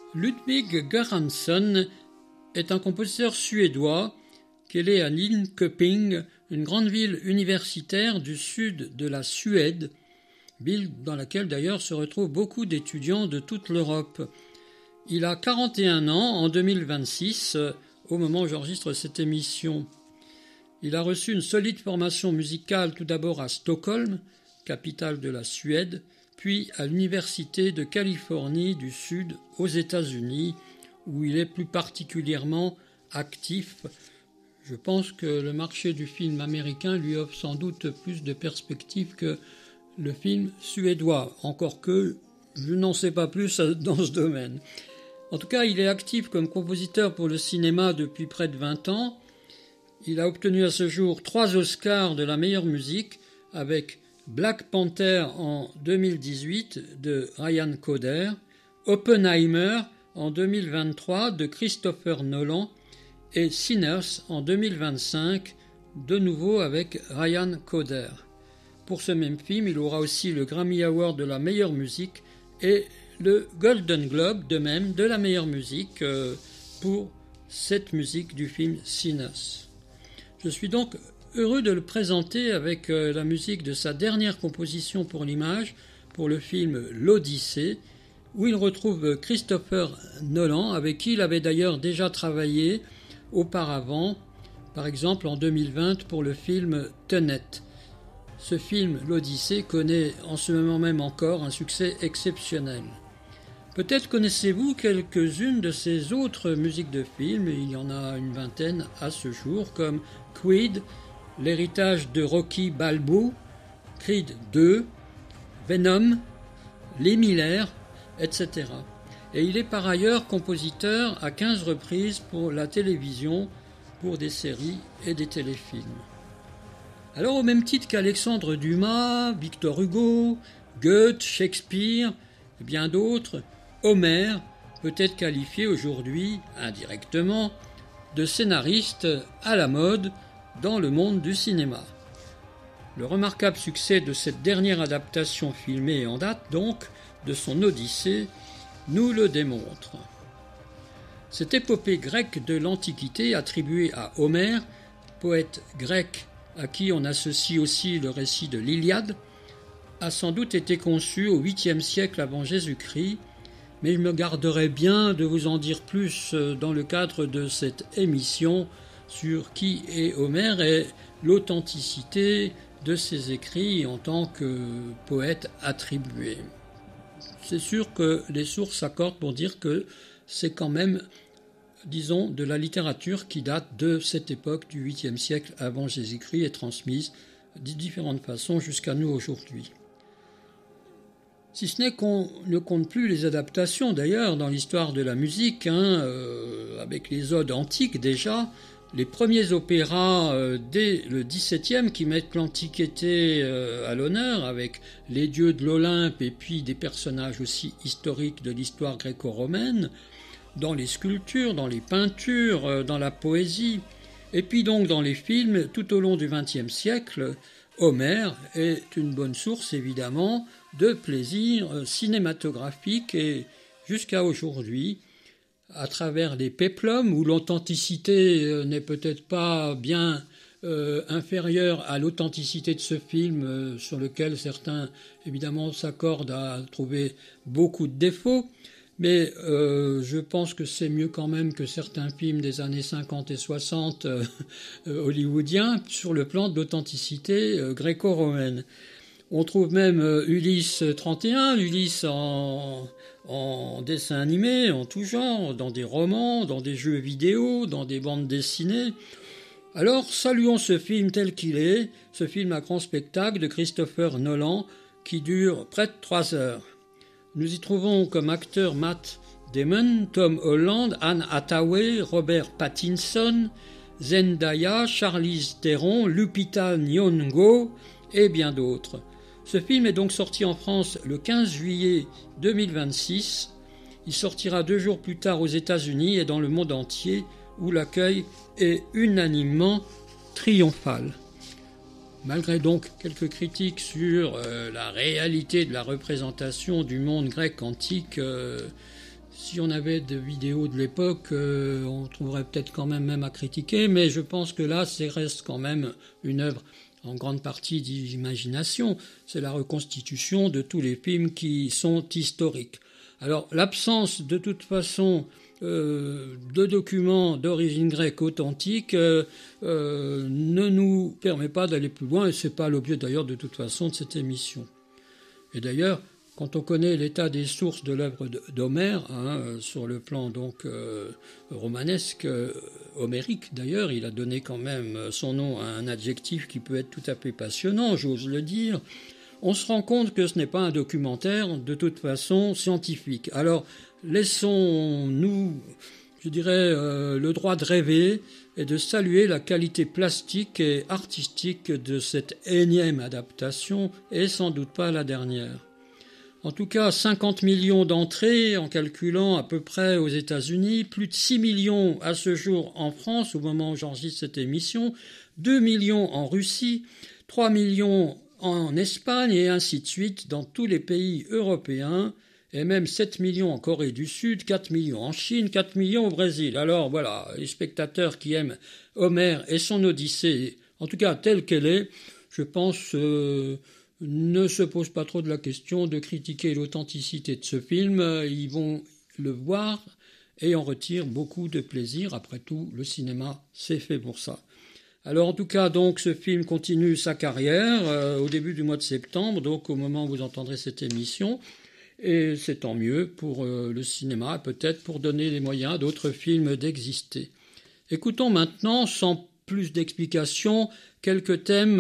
Ludwig Göransson est un compositeur suédois qui est né à Linköping, une grande ville universitaire du sud de la Suède, ville dans laquelle d'ailleurs se retrouvent beaucoup d'étudiants de toute l'Europe. Il a 41 ans en 2026, au moment où j'enregistre cette émission. Il a reçu une solide formation musicale tout d'abord à Stockholm, capitale de la Suède, puis à l'Université de Californie du Sud aux États-Unis, où il est plus particulièrement actif. Je pense que le marché du film américain lui offre sans doute plus de perspectives que le film suédois, encore que je n'en sais pas plus dans ce domaine. En tout cas, il est actif comme compositeur pour le cinéma depuis près de 20 ans. Il a obtenu à ce jour 3 Oscars de la meilleure musique avec Black Panther en 2018 de Ryan Coder, Oppenheimer en 2023 de Christopher Nolan et Sinners en 2025, de nouveau avec Ryan Coder. Pour ce même film, il aura aussi le Grammy Award de la meilleure musique et le Golden Globe de même de la meilleure musique pour cette musique du film Sinners. Je suis donc heureux de le présenter avec la musique de sa dernière composition pour l'image, pour le film L'Odyssée, où il retrouve Christopher Nolan, avec qui il avait d'ailleurs déjà travaillé auparavant, par exemple en 2020 pour le film Tenet. Ce film, L'Odyssée, connaît en ce moment même encore un succès exceptionnel. Peut-être connaissez-vous quelques-unes de ces autres musiques de films, il y en a une vingtaine à ce jour, comme Creed, l'héritage de Rocky Balboa, Creed 2, Venom, Les Miller, etc. Et il est par ailleurs compositeur à 15 reprises pour la télévision, pour des séries et des téléfilms. Alors au même titre qu'Alexandre Dumas, Victor Hugo, Goethe, Shakespeare et bien d'autres, Homère peut être qualifié aujourd'hui, indirectement, de scénariste à la mode dans le monde du cinéma. Le remarquable succès de cette dernière adaptation filmée en date, donc, de son Odyssée, nous le démontre. Cette épopée grecque de l'Antiquité, attribuée à Homère, poète grec à qui on associe aussi le récit de l'Iliade, a sans doute été conçue au 8e siècle avant Jésus-Christ, mais je me garderai bien de vous en dire plus dans le cadre de cette émission sur qui est Homère et l'authenticité de ses écrits en tant que poète attribué. C'est sûr que les sources s'accordent pour dire que c'est quand même, disons, de la littérature qui date de cette époque du 8e siècle avant Jésus-Christ et transmise de différentes façons jusqu'à nous aujourd'hui. Si ce n'est qu'on ne compte plus les adaptations d'ailleurs dans l'histoire de la musique, avec les odes antiques déjà, les premiers opéras dès le XVIIe qui mettent l'Antiquité à l'honneur avec les dieux de l'Olympe et puis des personnages aussi historiques de l'histoire gréco-romaine, dans les sculptures, dans les peintures, dans la poésie, et puis donc dans les films tout au long du XXe siècle. Homère est une bonne source évidemment de plaisir cinématographique et jusqu'à aujourd'hui, à travers les péplums où l'authenticité n'est peut-être pas bien inférieure à l'authenticité de ce film sur lequel certains évidemment s'accordent à trouver beaucoup de défauts, mais je pense que c'est mieux quand même que certains films des années 50 et 60 hollywoodiens sur le plan de l'authenticité gréco-romaine. On trouve même Ulysse 31, Ulysse en dessin animé, en tout genre, dans des romans, dans des jeux vidéo, dans des bandes dessinées. Alors saluons ce film tel qu'il est, ce film à grand spectacle de Christopher Nolan qui dure près de 3 heures. Nous y trouvons comme acteurs Matt Damon, Tom Holland, Anne Hathaway, Robert Pattinson, Zendaya, Charlize Theron, Lupita Nyong'o et bien d'autres. Ce film est donc sorti en France le 15 juillet 2026. Il sortira 2 jours plus tard aux États-Unis et dans le monde entier où l'accueil est unanimement triomphal. Malgré donc quelques critiques sur la réalité de la représentation du monde grec antique Si on avait des vidéos de l'époque, on trouverait peut-être quand même à critiquer, mais je pense que là, ça reste quand même une œuvre en grande partie d'imagination. C'est la reconstitution de tous les films qui sont historiques. Alors, l'absence, de toute façon, de documents d'origine grecque authentique ne nous permet pas d'aller plus loin, et c'est pas l'objet d'ailleurs de toute façon de cette émission. Et d'ailleurs, quand on connaît l'état des sources de l'œuvre d'Homère, sur le plan donc romanesque, homérique d'ailleurs, il a donné quand même son nom à un adjectif qui peut être tout à fait passionnant, j'ose le dire, on se rend compte que ce n'est pas un documentaire de toute façon scientifique. Alors, laissons-nous, je dirais, le droit de rêver et de saluer la qualité plastique et artistique de cette énième adaptation, et sans doute pas la dernière. En tout cas, 50 millions d'entrées en calculant à peu près aux États-Unis, plus de 6 millions à ce jour en France au moment où j'enregistre cette émission, 2 millions en Russie, 3 millions en Espagne et ainsi de suite dans tous les pays européens, et même 7 millions en Corée du Sud, 4 millions en Chine, 4 millions au Brésil. Alors voilà, les spectateurs qui aiment Homère et son Odyssée, en tout cas telle qu'elle est, je pense ne se posent pas trop de la question de critiquer l'authenticité de ce film. Ils vont le voir et en retirent beaucoup de plaisir. Après tout, le cinéma, c'est fait pour ça. Alors en tout cas, donc, ce film continue sa carrière au début du mois de septembre, donc au moment où vous entendrez cette émission. Et c'est tant mieux pour le cinéma, peut-être pour donner les moyens à d'autres films d'exister. Écoutons maintenant, sans plus d'explications, quelques thèmes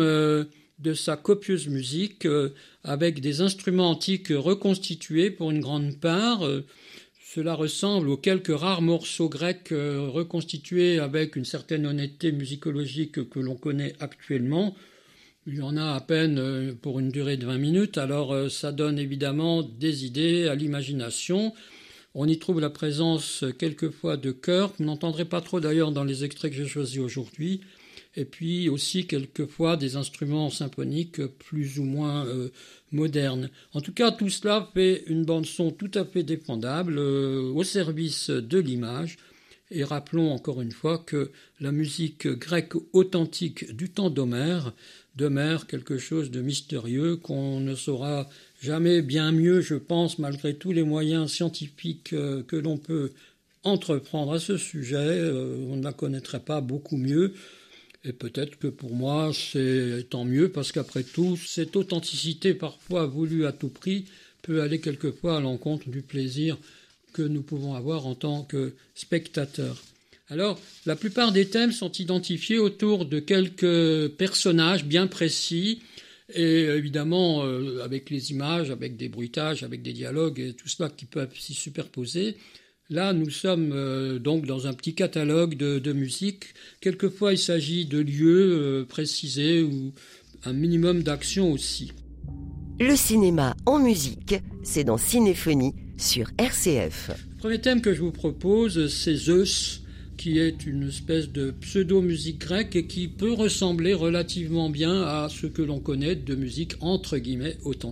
de sa copieuse musique, avec des instruments antiques reconstitués pour une grande part. Cela ressemble aux quelques rares morceaux grecs reconstitués avec une certaine honnêteté musicologique que l'on connaît actuellement. Il y en a à peine pour une durée de 20 minutes, alors ça donne évidemment des idées à l'imagination. On y trouve la présence quelquefois de chœurs, vous n'entendrez pas trop d'ailleurs dans les extraits que j'ai choisis aujourd'hui, et puis aussi quelquefois des instruments symphoniques plus ou moins modernes. En tout cas, tout cela fait une bande-son tout à fait défendable au service de l'image. Et rappelons encore une fois que la musique grecque authentique du temps d'Homère demeure quelque chose de mystérieux qu'on ne saura jamais bien mieux, je pense, malgré tous les moyens scientifiques que l'on peut entreprendre à ce sujet. On ne la connaîtrait pas beaucoup mieux. Et peut-être que pour moi, c'est tant mieux, parce qu'après tout, cette authenticité parfois voulue à tout prix peut aller quelquefois à l'encontre du plaisir que nous pouvons avoir en tant que spectateurs. Alors, la plupart des thèmes sont identifiés autour de quelques personnages bien précis, et évidemment avec les images, avec des bruitages, avec des dialogues et tout cela qui peut s'y superposer. Là, nous sommes donc dans un petit catalogue de musique. Quelquefois, il s'agit de lieux précisés ou un minimum d'action aussi. Le cinéma en musique, c'est dans Cinéphonie sur RCF. Le premier thème que je vous propose, c'est Zeus, qui est une espèce de pseudo-musique grecque et qui peut ressembler relativement bien à ce que l'on connaît de musique entre guillemets authentique.